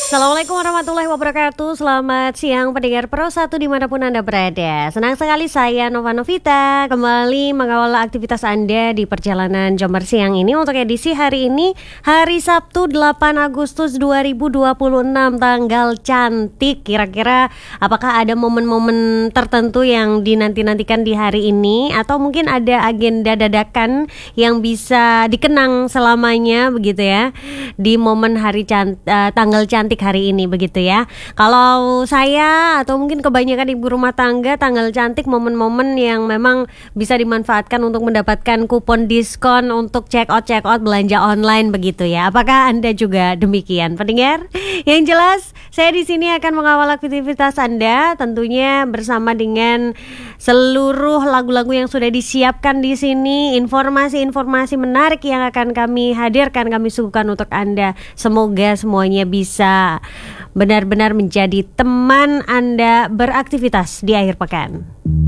Assalamualaikum warahmatullahi wabarakatuh. Selamat siang pendengar Pro 1 dimanapun Anda berada. Senang sekali saya Nova Novita kembali mengawal aktivitas Anda di perjalanan Jember siang ini. Untuk edisi hari ini, hari Sabtu 8 Agustus 2026, tanggal cantik. Kira-kira apakah ada momen-momen tertentu yang dinanti-nantikan di hari ini, atau mungkin ada agenda dadakan yang bisa dikenang selamanya begitu ya di momen hari tanggal cantik hari ini begitu ya. Kalau saya atau mungkin kebanyakan ibu rumah tangga, tanggal cantik momen-momen yang memang bisa dimanfaatkan untuk mendapatkan kupon diskon untuk check out belanja online begitu ya. Apakah Anda juga demikian, pendengar? Yang jelas saya di sini akan mengawal aktivitas Anda tentunya bersama dengan seluruh lagu-lagu yang sudah disiapkan di sini, informasi-informasi menarik yang akan kami hadirkan, kami suguhkan untuk Anda. Semoga semuanya bisa benar-benar menjadi teman Anda beraktivitas di akhir pekan.